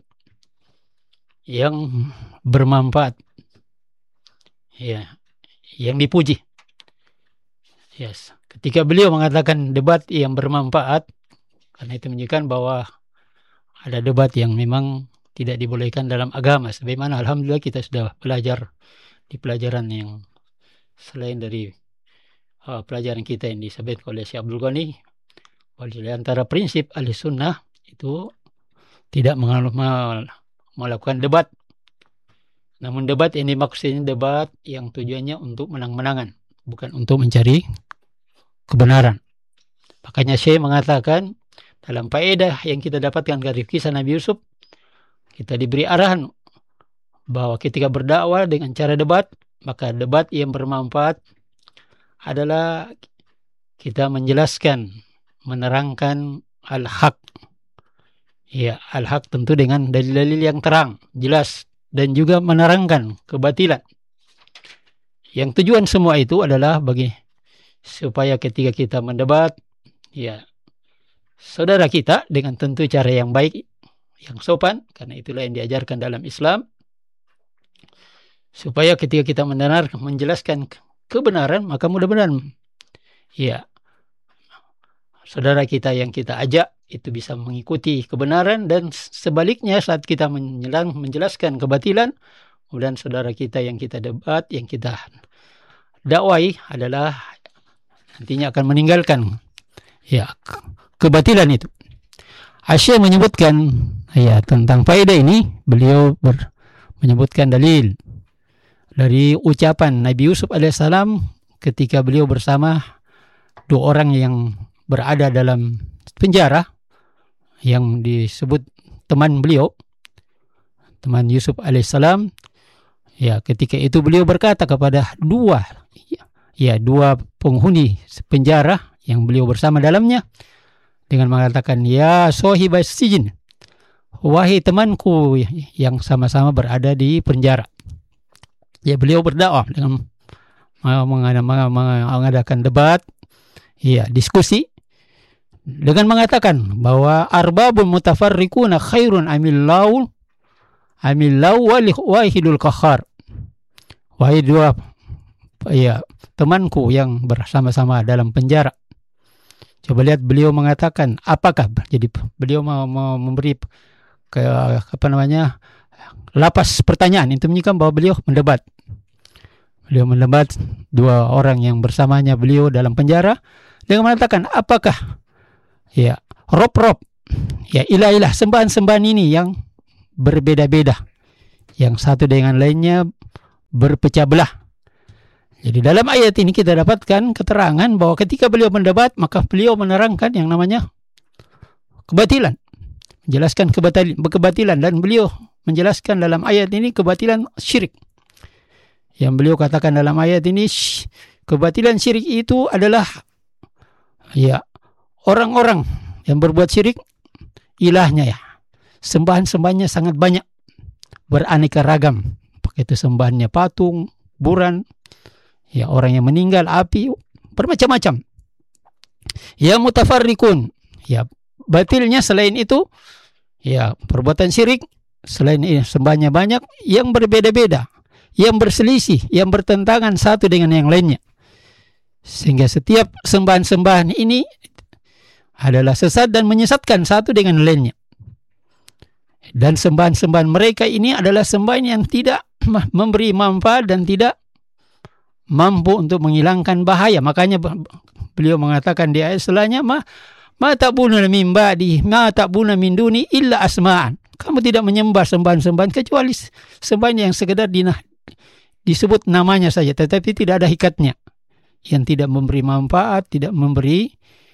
yang bermanfaat. Ya, yang dipuji. Yes. Ketika beliau mengatakan debat yang bermanfaat, karena itu menunjukkan bahwa ada debat yang memang tidak dibolehkan dalam agama. Sebagaimana alhamdulillah kita sudah belajar di pelajaran yang selain dari pelajaran kita yang disebut oleh Syekh Abdul Ghani, di antara prinsip ahli sunnah itu tidak melakukan debat. Namun debat ini maksudnya debat yang tujuannya untuk menang-menangan, bukan untuk mencari kebenaran. Makanya Syekh mengatakan dalam faedah yang kita dapatkan dari kisah Nabi Yusuf, kita diberi arahan bahwa ketika berdakwah dengan cara debat, maka debat yang bermanfaat adalah kita menjelaskan, menerangkan al-haq. Ya, al-haq tentu dengan dalil-dalil yang terang, jelas, dan juga menerangkan kebatilan. Yang tujuan semua itu adalah supaya ketika kita mendebat, ya, saudara kita dengan tentu cara yang baik, yang sopan, karena itulah yang diajarkan dalam Islam, supaya ketika kita menjelaskan kebenaran, maka mudah-mudahan, ya, saudara kita yang kita ajak itu bisa mengikuti kebenaran, dan sebaliknya saat kita menjelaskan kebatilan, kemudian saudara kita yang kita debat, yang kita dakwai adalah nantinya akan meninggalkan, ya, kebatilan itu. Syekh menyebutkan, ya, tentang faedah ini, beliau menyebutkan dalil dari ucapan Nabi Yusuf alaihissalam ketika beliau bersama dua orang yang berada dalam penjara yang disebut teman beliau, teman Yusuf alaihissalam. Ya, ketika itu beliau berkata kepada dua penghuni penjara yang beliau bersama dalamnya dengan mengatakan, ya sahibas sijin, wahai temanku yang sama-sama berada di penjara. Ya, beliau berdakwah dengan mengadakan debat, ya, diskusi, dengan mengatakan bahwa arbabun mutafarriquna khairun amillahu wahidul qahhar. Wahai dua, ya, temanku yang bersama-sama dalam penjara. Coba lihat beliau mengatakan apakah, jadi beliau mau memberi lapas pertanyaan, itu menunjukkan bahwa beliau mendebat. Beliau mendebat dua orang yang bersamanya beliau dalam penjara dengan mengatakan, apakah ya rob-rob, ya ilah-ilah, sembahan-sembahan ini yang berbeda-beda, yang satu dengan lainnya berpecah belah. Jadi dalam ayat ini kita dapatkan keterangan bahwa ketika beliau mendebat, maka beliau menerangkan yang namanya kebatilan, menjelaskan kebatilan, dan beliau menjelaskan dalam ayat ini kebatilan syirik. Yang beliau katakan dalam ayat ini, kebatilan syirik itu adalah ya orang-orang yang berbuat syirik ilahnya, ya sembahan-sembahannya sangat banyak, beraneka ragam. Pakai itu sembahannya patung, buran, ya orang yang meninggal, api, bermacam-macam. Ya mutafarrikun, ya batilnya selain itu, ya perbuatan syirik selain ini sembahannya banyak yang berbeda-beda, yang berselisih, yang bertentangan satu dengan yang lainnya. Sehingga setiap sembahan-sembahan ini adalah sesat dan menyesatkan satu dengan lainnya. Dan sembahan-sembahan mereka ini adalah sembahan yang tidak memberi manfaat dan tidak mampu untuk menghilangkan bahaya. Makanya beliau mengatakan di ayat setelahnya, ma ta'buduna min ba'di ma ta'buduna min duni illa asma'an. Kamu tidak menyembah sembahan-sembahan kecuali sembahan yang sekedar disebut namanya saja, tetapi tidak ada hikatnya, yang tidak memberi manfaat, tidak memberi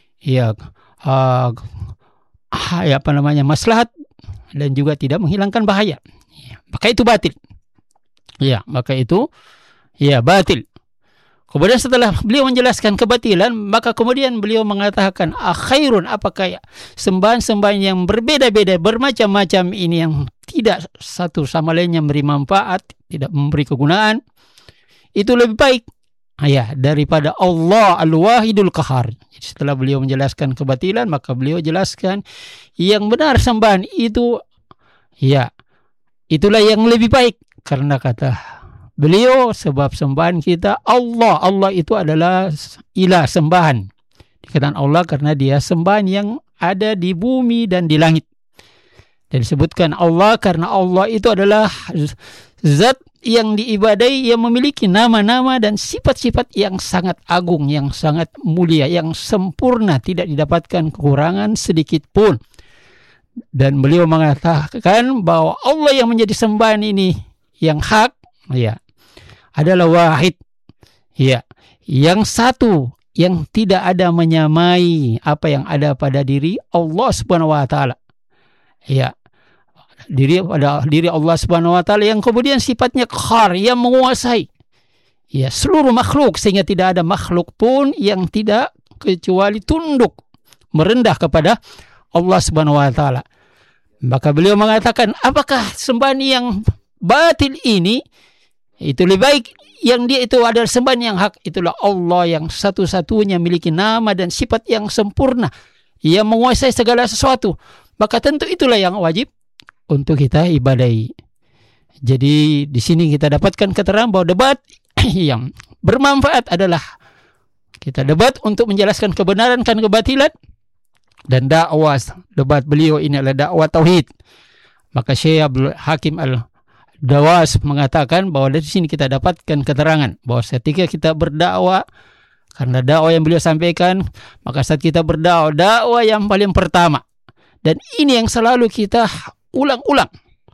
maslahat, dan juga tidak menghilangkan bahaya. Ya, maka itu batil. Ya, maka itu batil. Kemudian setelah beliau menjelaskan kebatilan, maka kemudian beliau mengatakan, akhairun, apakah sembahan-sembahan yang berbeda-beda, bermacam-macam ini yang tidak satu sama lainnya memberi manfaat, tidak memberi kegunaan, itu lebih baik daripada Allah Al-Wahidul Qahar. Jadi setelah beliau menjelaskan kebatilan, maka beliau jelaskan yang benar sembahan itu, itulah yang lebih baik. Karena kata beliau, sebab sembahan kita Allah. Allah itu adalah ilah, sembahan. Dikatakan Allah karena dia sembahan yang ada di bumi dan di langit. Dan disebutkan Allah karena Allah itu adalah zat yang diibadai, yang memiliki nama-nama dan sifat-sifat yang sangat agung, yang sangat mulia, yang sempurna, tidak didapatkan kekurangan sedikit pun. Dan beliau mengatakan bahwa Allah yang menjadi sembahan ini yang hak, adalah wahid, yang satu, yang tidak ada menyamai apa yang ada pada diri Allah Subhanahu wa taala. Diri Allah Subhanahu wa taala yang kemudian sifatnya qahar, yang menguasai seluruh makhluk, sehingga tidak ada makhluk pun yang tidak kecuali tunduk merendah kepada Allah Subhanahu wa taala. Maka beliau mengatakan, apakah sembahan yang batil ini itu lebih baik, yang dia itu adalah sembahan yang hak, itulah Allah yang satu-satunya memiliki nama dan sifat yang sempurna, yang menguasai segala sesuatu. Maka tentu itulah yang wajib untuk kita ibadahi. Jadi di sini kita dapatkan keterangan bahwa debat yang bermanfaat adalah kita debat untuk menjelaskan kebenaran dan kebatilan, dan dakwah debat beliau ini adalah dakwah tauhid. Maka Syekh Abdul Hakim Al-Dawas mengatakan bahwa dari sini kita dapatkan keterangan bahwa ketika kita berdakwah, karena dakwah yang beliau sampaikan, maka saat kita berdakwah, dakwah yang paling pertama, dan ini yang selalu kita ulang-ulang,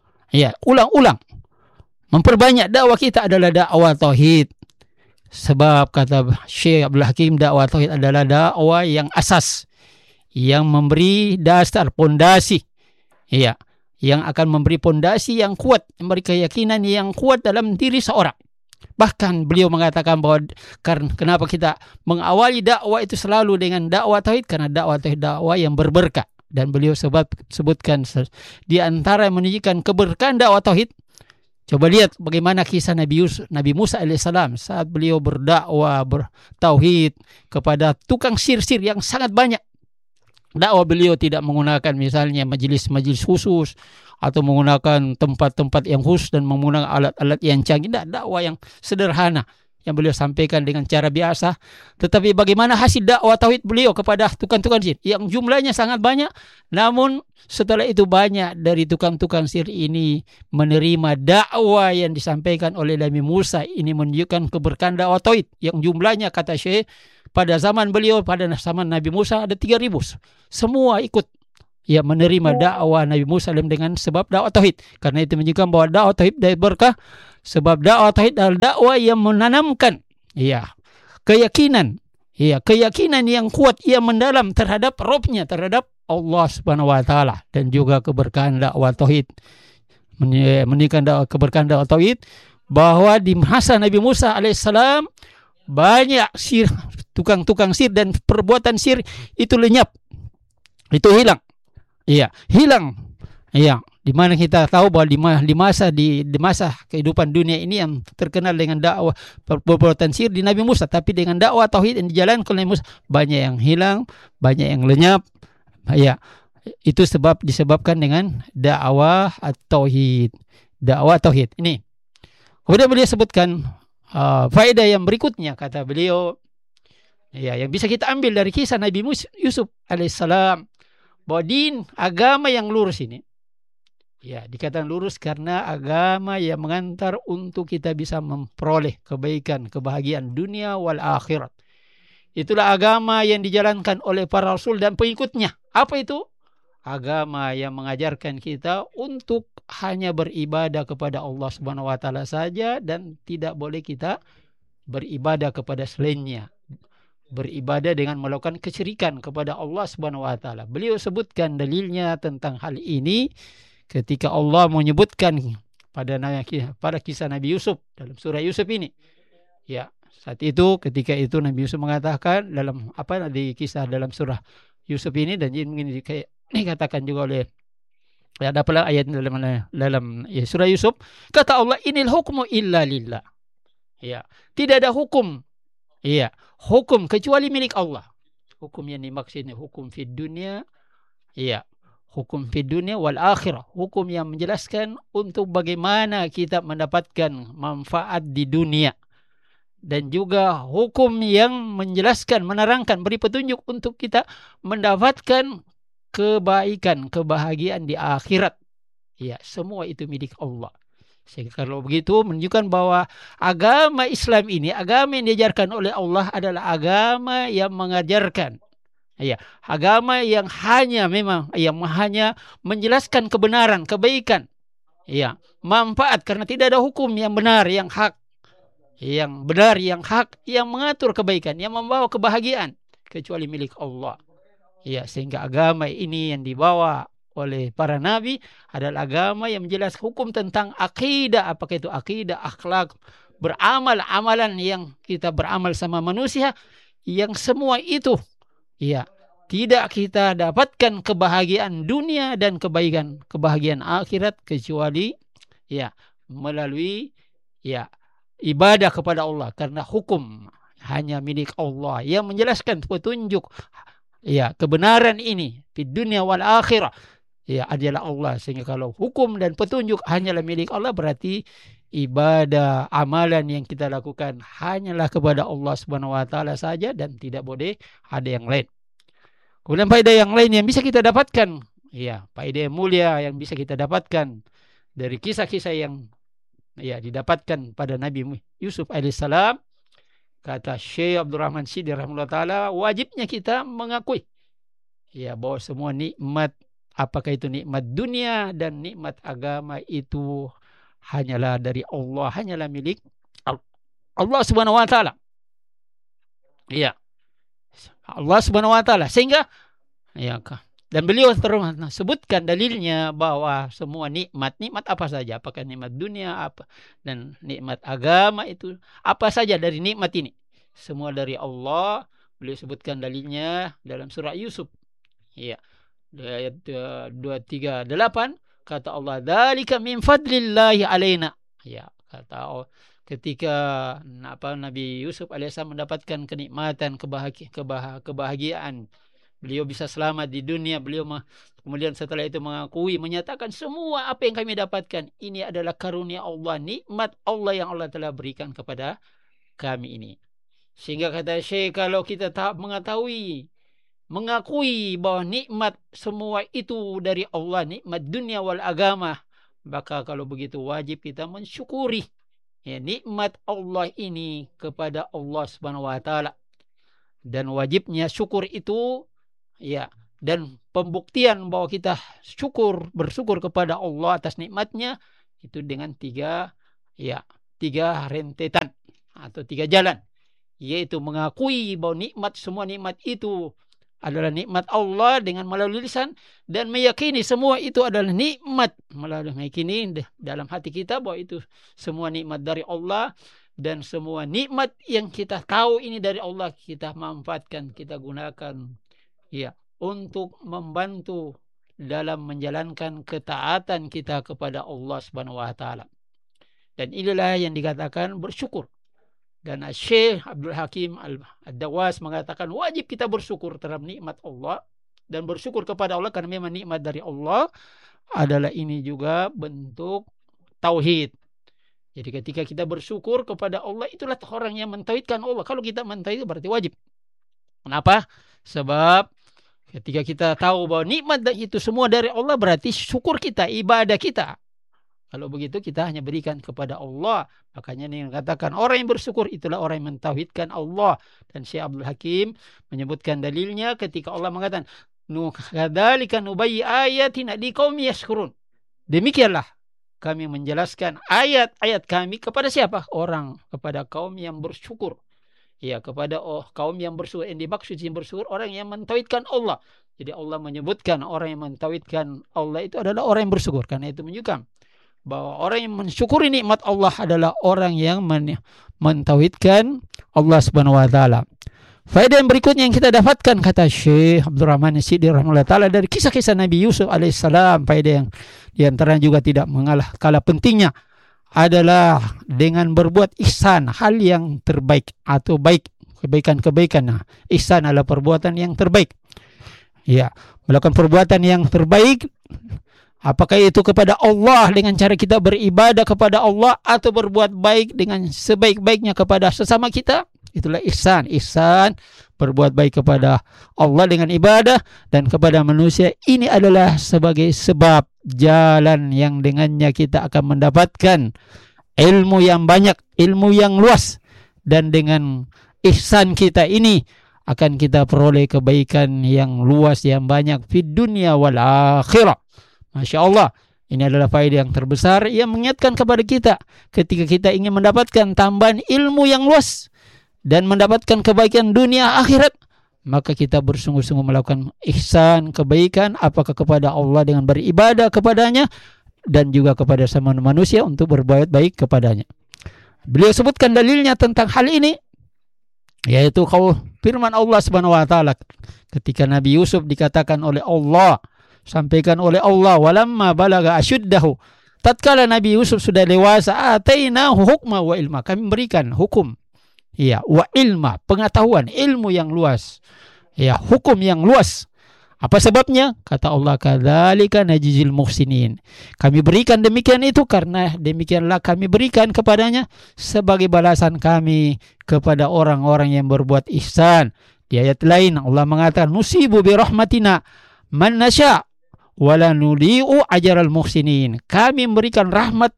memperbanyak dakwah kita adalah dakwah tauhid. Sebab kata Syekh Abdul Hakim, dakwah tauhid adalah dakwah yang asas, yang memberi dasar, pondasi, yang akan memberi pondasi yang kuat, memberi keyakinan yang kuat dalam diri seorang. Bahkan beliau mengatakan bahwa kenapa kita mengawali dakwah itu selalu dengan dakwah tauhid, karena dakwah tauhid dakwah yang berberkah. Dan beliau sebutkan di antara yang menunjukkan keberkahan dakwah tauhid. Coba lihat bagaimana kisah Nabi Musa alaihissalam saat beliau berdakwah bertauhid kepada tukang sihir yang sangat banyak. Dakwah beliau tidak menggunakan misalnya majelis-majelis khusus atau menggunakan tempat-tempat yang khusus dan menggunakan alat-alat yang canggih. Dakwah yang sederhana. yang beliau sampaikan dengan cara biasa. Tetapi bagaimana hasil dakwah tauhid beliau kepada tukang-tukang sihir yang jumlahnya sangat banyak, namun setelah itu banyak dari tukang-tukang sihir ini menerima dakwah yang disampaikan oleh Nabi Musa. Ini menunjukkan keberkahan dakwah tauhid yang jumlahnya, kata Syekh, pada zaman beliau, pada zaman Nabi Musa ada 3.000. Semua ikut menerima dakwah Nabi Musa dengan sebab dakwah tauhid. Karena itu menunjukkan bahwa dakwah tauhid dari berkah, sebab dakwah tauhid adalah dakwah yang menanamkan keyakinan yang kuat, yang mendalam terhadap Robnya, terhadap Allah Subhanahu wa taala, dan juga keberkahan dakwah tauhid. Menunjukkan keberkahan dakwah tauhid bahwa di masa Nabi Musa alaihissalam banyak tukang-tukang sihir dan perbuatan sihir itu lenyap. Itu hilang. Hilang. Di mana kita tahu bahwa di masa kehidupan dunia ini yang terkenal dengan dakwah perbuatan sihir di Nabi Musa, tapi dengan dakwah tauhid yang dijalankan oleh Musa banyak yang hilang, banyak yang lenyap. Itu disebabkan dengan dakwah tauhid. Dakwah tauhid. Ini. Kemudian beliau sebutkan faedah yang berikutnya, kata beliau, yang bisa kita ambil dari kisah Nabi Yusuf alaihissalam, bahwa agama yang lurus ini, dikatakan lurus karena agama yang mengantar untuk kita bisa memperoleh kebaikan, kebahagiaan dunia wal akhirat. Itulah agama yang dijalankan oleh para rasul dan pengikutnya. Apa itu? Agama yang mengajarkan kita untuk hanya beribadah kepada Allah Subhanahu wa taala saja dan tidak boleh kita beribadah kepada selainnya. Beribadah dengan melakukan kesyirikan kepada Allah Subhanahu wa taala. Beliau sebutkan dalilnya tentang hal ini ketika Allah menyebutkan pada kisah Nabi Yusuf dalam surah Yusuf ini. Saat itu ketika itu Nabi Yusuf mengatakan di kisah dalam surah Yusuf ini, dan ini dikatakan juga oleh ada pula ayat dalam surah Yusuf, kata Allah, inil hukmu illa lillah. Tidak ada hukum hukum kecuali milik Allah. Hukum yang dimaksud ini hukum fid dunia, hukum fid dunia wal akhirah. Hukum yang menjelaskan untuk bagaimana kita mendapatkan manfaat di dunia, dan juga hukum yang menjelaskan, menerangkan, beri petunjuk untuk kita mendapatkan kebaikan, kebahagiaan di akhirat. Semua itu milik Allah. Sehingga kalau begitu menunjukkan bahwa agama Islam ini, agama yang diajarkan oleh Allah adalah agama yang mengajarkan, agama yang hanya menjelaskan kebenaran, kebaikan, manfaat, karena tidak ada hukum yang benar, yang hak, yang mengatur kebaikan, yang membawa kebahagiaan kecuali milik Allah. Sehingga agama ini yang dibawa oleh para nabi adalah agama yang menjelaskan hukum tentang akidah. Apakah itu akidah, akhlak, beramal, amalan yang kita beramal sama manusia, yang semua itu tidak kita dapatkan kebahagiaan dunia dan kebahagiaan akhirat kecuali melalui ibadah kepada Allah, karena hukum hanya milik Allah yang menjelaskan petunjuk kebenaran ini di dunia wal akhirah adalah Allah. Sehingga kalau hukum dan petunjuk hanyalah milik Allah, berarti ibadah, amalan yang kita lakukan hanyalah kepada Allah Subhanahu wa taala saja dan tidak boleh ada yang lain. Kemudian faedah yang lain yang bisa kita dapatkan, faedah yang mulia yang bisa kita dapatkan dari kisah-kisah yang didapatkan pada Nabi Yusuf alaihissalam, kata Syekh Abdurrahman Siddi rahimahullah taala, wajibnya kita mengakui bahwa semua nikmat, apakah itu nikmat dunia dan nikmat agama, itu hanyalah dari Allah, hanyalah milik Allah Subhanahu wa taala. Allah Subhanahu wa taala. Sehingga dan beliau sebutkan dalilnya bahwa semua nikmat apa saja, apakah nikmat dunia apa dan nikmat agama, itu apa saja dari nikmat ini semua dari Allah. Beliau sebutkan dalilnya dalam surah Yusuf. Ayat 238, kata Allah, dzalika min fadlillahi alaina. Kata Allah, ketika Nabi Yusuf alaihissalam mendapatkan kenikmatan, kebahagiaan, beliau bisa selamat di dunia, beliau kemudian setelah itu mengakui, menyatakan semua apa yang kami dapatkan ini adalah karunia Allah, nikmat Allah yang Allah telah berikan kepada kami ini. Sehingga kata Syekh, kalau kita tak mengakui bahwa nikmat semua itu dari Allah, nikmat dunia wal agama, maka kalau begitu wajib kita mensyukuri nikmat Allah ini kepada Allah Subhanahu wa taala. Dan wajibnya syukur itu dan pembuktian bahwa kita bersyukur kepada Allah atas nikmatnya itu dengan tiga rentetan atau 3 jalan, yaitu mengakui bahwa semua nikmat itu adalah nikmat Allah dengan melalui lisan, dan meyakini semua itu adalah nikmat melalui meyakini dalam hati kita bahwa itu semua nikmat dari Allah, dan semua nikmat yang kita tahu ini dari Allah kita manfaatkan, kita gunakan untuk membantu dalam menjalankan ketaatan kita kepada Allah Subhanahu wa taala. Dan inilah yang dikatakan bersyukur. Dan Syekh Abdul Hakim Ad-Dawas mengatakan wajib kita bersyukur terhadap nikmat Allah dan bersyukur kepada Allah karena memang nikmat dari Allah adalah ini juga bentuk tauhid. Jadi ketika kita bersyukur kepada Allah, itulah orang yang mentauhidkan Allah. Kalau kita mentauhid berarti wajib. Kenapa? Sebab ketika kita tahu bahwa nikmat itu semua dari Allah, berarti syukur kita, ibadah kita. Kalau begitu kita hanya berikan kepada Allah. Makanya ini katakan orang yang bersyukur itulah orang yang mentauhidkan Allah. Dan Syekh Abdul Hakim menyebutkan dalilnya ketika Allah mengatakan kadzalika nubayyi ayatina liqaumin yashkurun. Demikianlah kami menjelaskan ayat-ayat kami kepada siapa? Kepada kaum yang bersyukur. Kepada kaum yang bersyukur. Yang dimaksud yang bersyukur orang yang mentauhidkan Allah. Jadi Allah menyebutkan orang yang mentauhidkan Allah itu adalah orang yang bersyukur. Karena itu menunjukkan bahwa orang yang mensyukuri nikmat Allah adalah orang yang mentauhidkan Allah Subhanahu wa taala. Faedah yang berikutnya yang kita dapatkan, kata Syekh Abdul Rahman As-Sidi rahimahullah taala, dari kisah-kisah Nabi Yusuf alaihissalam, faedah yang diantaranya juga tidak kalah pentingnya adalah dengan berbuat ihsan, hal yang terbaik atau baik, kebaikan-kebaikan. Nah, ihsan adalah perbuatan yang terbaik. Melakukan perbuatan yang terbaik, apakah itu kepada Allah dengan cara kita beribadah kepada Allah atau berbuat baik dengan sebaik-baiknya kepada sesama kita, itulah ihsan. Ihsan berbuat baik kepada Allah dengan ibadah dan kepada manusia. Ini adalah sebagai sebab jalan yang dengannya kita akan mendapatkan ilmu yang banyak, ilmu yang luas, dan dengan ihsan kita ini akan kita peroleh kebaikan yang luas, yang banyak di dunia wal akhirah. Masya Allah, ini adalah faedah yang terbesar yang mengingatkan kepada kita ketika kita ingin mendapatkan tambahan ilmu yang luas dan mendapatkan kebaikan dunia akhirat, maka kita bersungguh-sungguh melakukan ihsan, kebaikan, apakah kepada Allah dengan beribadah kepadanya dan juga kepada sama manusia untuk berbuat baik kepadanya. Beliau sebutkan dalilnya tentang hal ini, yaitu firman Allah Subhanahu wa taala ketika Nabi Yusuf dikatakan oleh Allah, sampaikan oleh Allah, walamma balaga asyuddahu, tatkala Nabi Yusuf sudah dewasa, atainahu hukma wa ilma, kami berikan hukum, wa ilma, pengetahuan, ilmu yang luas, hukum yang luas. Apa sebabnya? Kata Allah, kadzalika najzil muhsinin, kami berikan demikian itu karena demikianlah kami berikan kepadanya sebagai balasan kami kepada orang-orang yang berbuat ihsan. Di ayat lain Allah mengatakan, nusibu bi rahmatina man nasya wala nuli'u ajral muhsinin, kami memberikan rahmat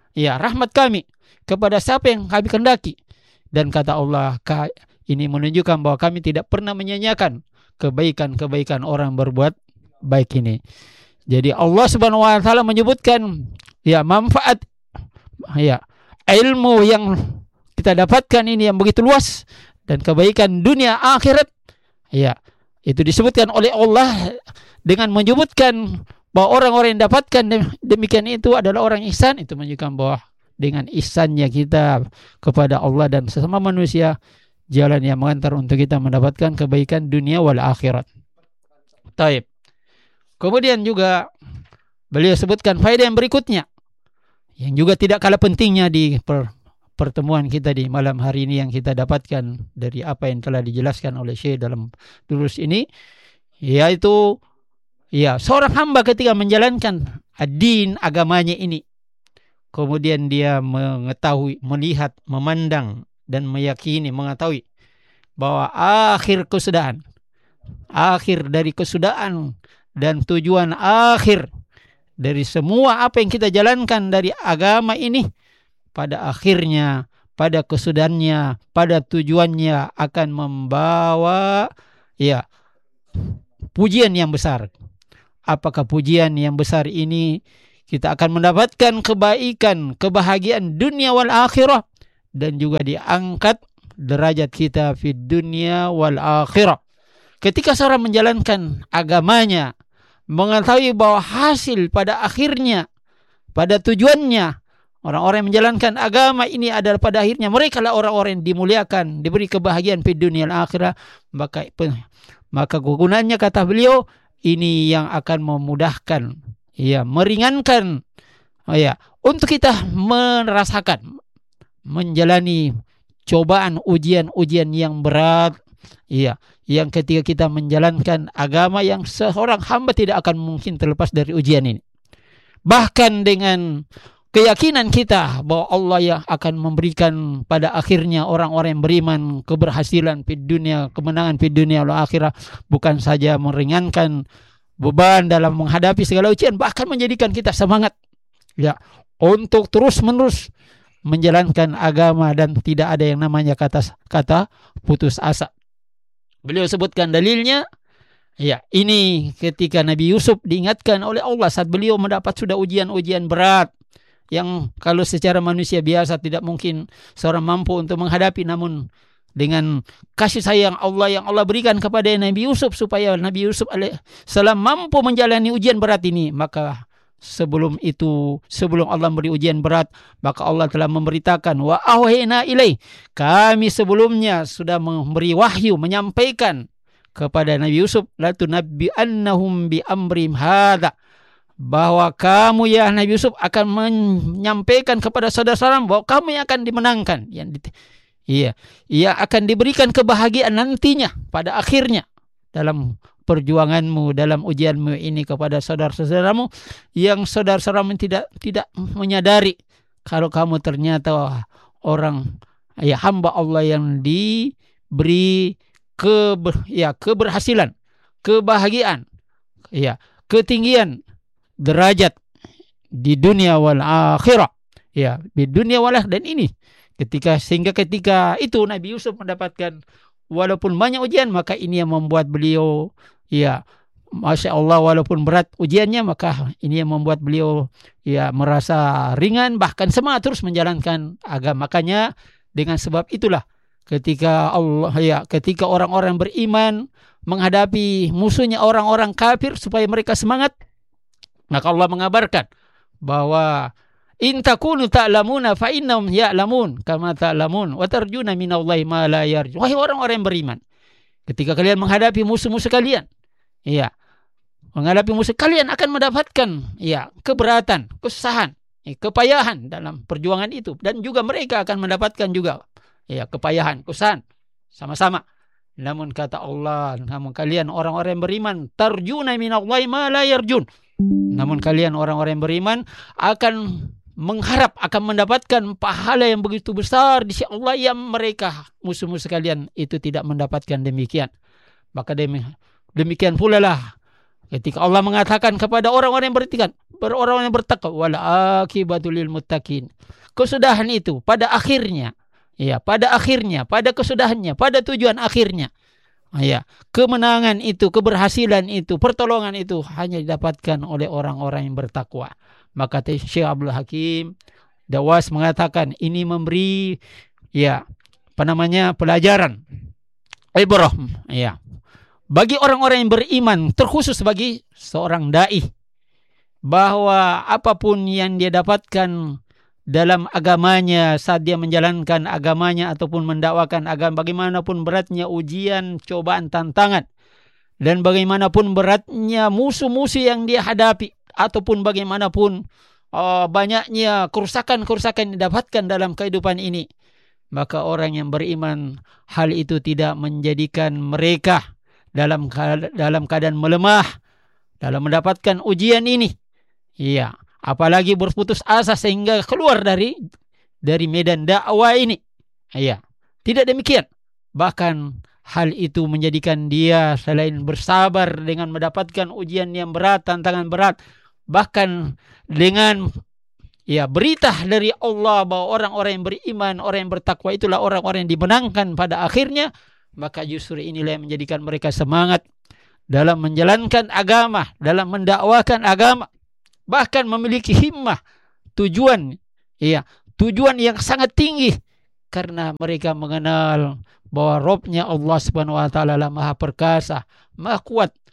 kami kepada siapa yang kami kehendaki. Dan kata Allah, ini menunjukkan bahwa kami tidak pernah menyanyiakan kebaikan-kebaikan orang berbuat baik ini. Jadi Allah Subhanahu wa taala menyebutkan manfaat ilmu yang kita dapatkan ini yang begitu luas dan kebaikan dunia akhirat. Itu disebutkan oleh Allah dengan menyebutkan bahwa orang-orang yang dapatkan demikian itu adalah orang ihsan. Itu menunjukkan bahwa dengan ihsannya kita kepada Allah dan sesama manusia, jalan yang mengantar untuk kita mendapatkan kebaikan dunia wal akhirat. Taib. Kemudian juga beliau sebutkan faedah yang berikutnya yang juga tidak kalah pentingnya di pertemuan kita di malam hari ini, yang kita dapatkan dari apa yang telah dijelaskan oleh Syekh dalam durus ini, yaitu seorang hamba ketika menjalankan ad-din, agamanya ini, kemudian dia mengetahui, melihat, memandang dan meyakini, mengetahui bahwa akhir kesudahan, akhir dari kesudahan dan tujuan akhir dari semua apa yang kita jalankan dari agama ini, pada akhirnya, pada kesudahannya, pada tujuannya akan membawa pujian yang besar. Apakah pujian yang besar ini kita akan mendapatkan kebaikan, kebahagiaan dunia wal akhirah, dan juga diangkat derajat kita di dunia wal akhirah. Ketika seorang menjalankan agamanya, mengetahui bahwa hasil pada akhirnya, pada tujuannya, orang-orang yang menjalankan agama ini adalah pada akhirnya mereka lah orang-orang yang dimuliakan, diberi kebahagiaan di dunia dan akhirat, maka kegunaannya, kata beliau, ini yang akan memudahkan, meringankan, untuk kita merasakan, menjalani cobaan, ujian-ujian yang berat, yang ketika kita menjalankan agama yang seorang hamba tidak akan mungkin terlepas dari ujian ini. Bahkan dengan keyakinan kita bahwa Allah yang akan memberikan pada akhirnya orang-orang yang beriman keberhasilan di dunia, kemenangan di dunia dan akhirat, bukan saja meringankan beban dalam menghadapi segala ujian, bahkan menjadikan kita semangat untuk terus-menerus menjalankan agama dan tidak ada yang namanya kata putus asa. Beliau sebutkan dalilnya, ini ketika Nabi Yusuf diingatkan oleh Allah saat beliau mendapat sudah ujian-ujian berat yang kalau secara manusia biasa tidak mungkin seorang mampu untuk menghadapi, namun dengan kasih sayang Allah yang Allah berikan kepada Nabi Yusuf supaya Nabi Yusuf alaihissalam mampu menjalani ujian berat ini, maka sebelum Allah memberi ujian berat, maka Allah telah memberitakan, wa auhayna ilaih, kami sebelumnya sudah memberi wahyu, menyampaikan kepada Nabi Yusuf, la tunabbi'annahum bi amrim hadza, bahwa kamu ya Nabi Yusuf akan menyampaikan kepada saudara-saudara bahwa kamu yang akan dimenangkan, akan diberikan kebahagiaan nantinya pada akhirnya dalam perjuanganmu, dalam ujianmu ini kepada saudara-saudaramu yang saudara-saudaramu tidak menyadari kalau kamu ternyata orang hamba Allah yang diberi keberhasilan, kebahagiaan, ketinggian derajat di dunia wal akhirah, di dunia wal akhirah. Dan ini sehingga ketika itu Nabi Yusuf mendapatkan walaupun banyak ujian, maka ini yang membuat beliau Masya Allah, walaupun berat ujiannya, maka ini yang membuat beliau merasa ringan, bahkan semangat terus menjalankan agama. Makanya dengan sebab itulah ketika ketika orang-orang beriman menghadapi musuhnya orang-orang kafir supaya mereka semangat, maka Allah mengabarkan bahwa in takunu ta'lamuna fa innahum ya'lamun kama ta'lamun wa tarjuna minallahi ma la yarjun. Wahai orang-orang yang beriman, ketika kalian menghadapi musuh-musuh kalian, menghadapi musuh kalian akan mendapatkan keberatan, kesusahan, kepayahan dalam perjuangan itu, dan juga mereka akan mendapatkan juga kepayahan, kesusahan sama-sama. Namun kata Allah, namun kalian orang-orang yang beriman, tarjuna minallahi ma la yarjun. Namun kalian orang-orang yang beriman akan mengharap akan mendapatkan pahala yang begitu besar di sisi Allah yang mereka musuh-musuh kalian itu tidak mendapatkan demikian. Maka demikian pula lah ketika Allah mengatakan kepada orang-orang yang bertakwa, wal akibatul lil muttaqin. Kesudahan itu pada akhirnya, pada kesudahannya, pada tujuan akhirnya, kemenangan itu, keberhasilan itu, pertolongan itu hanya didapatkan oleh orang-orang yang bertakwa. Maka Syekh Abdul Hakim Dawas mengatakan ini memberi pelajaran ibrah bagi orang-orang yang beriman, terkhusus bagi seorang dai, bahwa apapun yang dia dapatkan dalam agamanya saat dia menjalankan agamanya ataupun mendakwakan agama, bagaimanapun beratnya ujian, cobaan, tantangan, dan bagaimanapun beratnya musuh-musuh yang dia hadapi, ataupun bagaimanapun banyaknya kerusakan-kerusakan yang didapatkan dalam kehidupan ini, maka orang yang beriman, hal itu tidak menjadikan mereka dalam keadaan melemah dalam mendapatkan ujian ini. Apalagi berputus asa sehingga keluar dari medan dakwah ini. Tidak demikian. Bahkan hal itu menjadikan dia selain bersabar dengan mendapatkan ujian yang berat, tantangan berat, bahkan dengan berita dari Allah bahwa orang-orang yang beriman, orang yang bertakwa itulah orang-orang yang dimenangkan pada akhirnya, maka justru inilah yang menjadikan mereka semangat dalam menjalankan agama, dalam mendakwakan agama, bahkan memiliki himmah, tujuan yang sangat tinggi, karena mereka mengenal bahwa Robnya Allah Subhanahu wa taala Maha perkasa, Maha kuat,